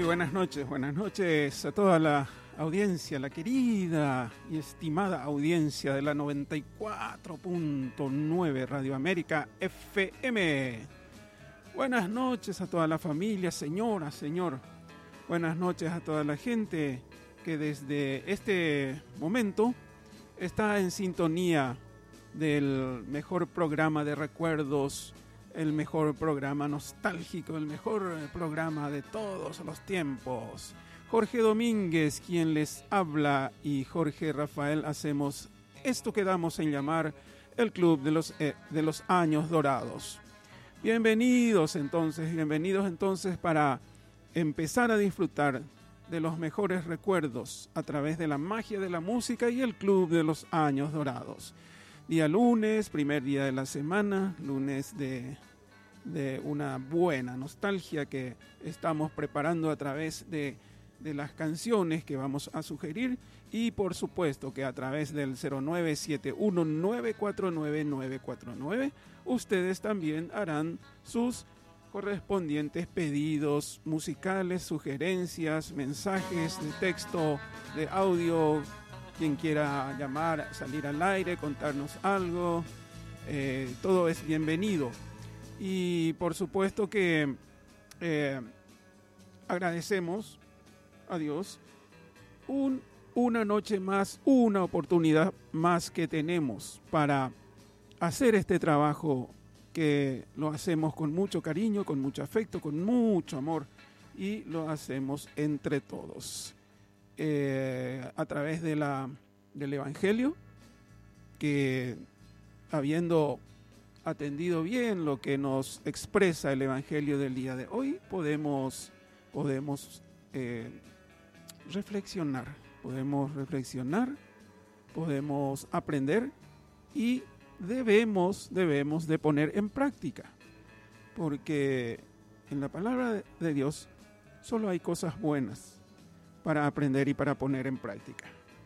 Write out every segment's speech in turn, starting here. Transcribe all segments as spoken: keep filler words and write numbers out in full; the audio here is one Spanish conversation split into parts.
buenas noches, buenas noches a toda la audiencia, la querida y estimada audiencia de la noventa y cuatro punto nueve Radio América F M. Buenas noches a toda la familia, señora, señor. Buenas noches a toda la gente que desde este momento está en sintonía del mejor programa de recuerdos, el mejor programa nostálgico, el mejor programa de todos los tiempos. Jorge Domínguez, quien les habla, y Jorge Rafael hacemos esto que damos en llamar el Club de los, eh, de los Años Dorados. Bienvenidos entonces, bienvenidos entonces para empezar a disfrutar de los mejores recuerdos a través de la magia de la música y el Club de los Años Dorados. Día lunes, primer día de la semana, lunes de, de una buena nostalgia que estamos preparando a través de, de las canciones que vamos a sugerir y por supuesto que a través del cero nueve siete uno nueve cuatro nueve nueve cuatro nueve ustedes también harán sus correspondientes pedidos musicales, sugerencias, mensajes de texto, de audio. Quien quiera llamar, salir al aire, contarnos algo, eh, todo es bienvenido. Y por supuesto que eh, agradecemos a Dios un, una noche más, una oportunidad más que tenemos para hacer este trabajo que lo hacemos con mucho cariño, con mucho afecto, con mucho amor y lo hacemos entre todos. Eh, a través de la, del Evangelio, que habiendo atendido bien lo que nos expresa el Evangelio del día de hoy, podemos, podemos eh, reflexionar, podemos reflexionar, podemos aprender y debemos, debemos de poner en práctica, porque en la palabra de Dios solo hay cosas buenas para aprender y para poner en práctica.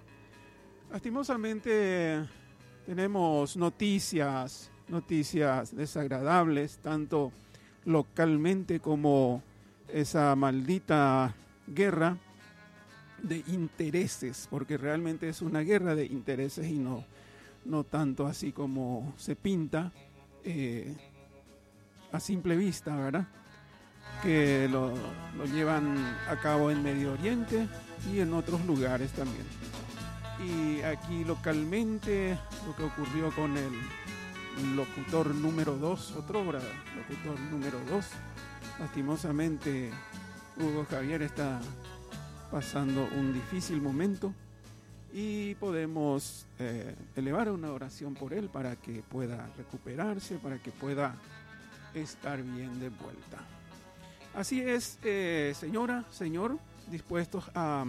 Lastimosamente tenemos noticias, noticias desagradables, tanto localmente como esa maldita guerra de intereses, porque realmente es una guerra de intereses y no, no tanto así como se pinta eh, a simple vista, ¿verdad? Que lo, lo llevan a cabo en Medio Oriente y en otros lugares también. Y aquí localmente lo que ocurrió con el locutor número dos, otro locutor número dos, lastimosamente Hugo Javier está pasando un difícil momento y podemos eh, elevar una oración por él para que pueda recuperarse, para que pueda estar bien de vuelta. Así es, eh, señora, señor, dispuestos a,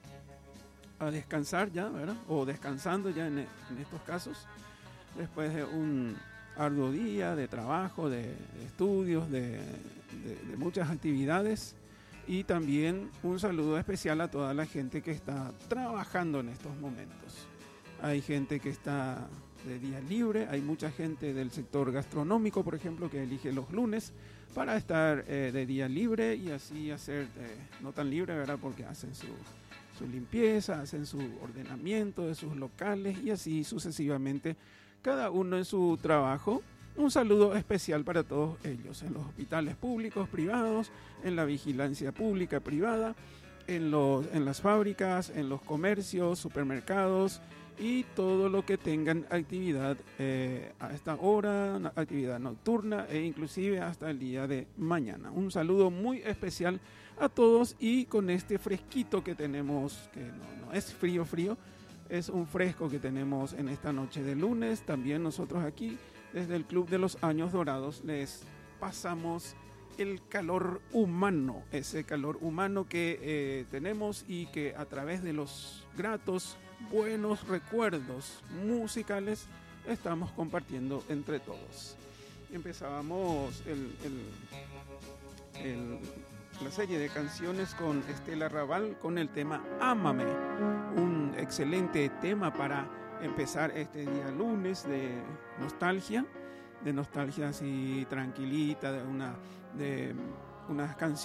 a descansar ya, ¿verdad? O descansando ya en, en estos casos, después de un arduo día de trabajo, de, de estudios, de, de, de muchas actividades. Y también un saludo especial a toda la gente que está trabajando en estos momentos. Hay gente que está de día libre, hay mucha gente del sector gastronómico, por ejemplo, que elige los lunes para estar eh, de día libre y así hacer, eh, no tan libre, ¿verdad? Porque hacen su, su limpieza, hacen su ordenamiento de sus locales y así sucesivamente, cada uno en su trabajo. Un saludo especial para todos ellos, en los hospitales públicos, privados, en la vigilancia pública, privada, en, los, en las fábricas, en los comercios, supermercados y todo lo que tengan actividad eh, a esta hora, actividad nocturna e inclusive hasta el día de mañana. Un saludo muy especial a todos y con este fresquito que tenemos, que no, no es frío frío, es un fresco que tenemos en esta noche de lunes. También nosotros aquí desde el Club de los Años Dorados les pasamos el calor humano, ese calor humano que eh, tenemos y que a través de los gratos, buenos recuerdos musicales estamos compartiendo entre todos. Empezábamos el, el, el, la serie de canciones con Estela Raval con el tema Ámame, un excelente tema para empezar este día lunes de nostalgia, de nostalgia así tranquilita, de una de unas canciones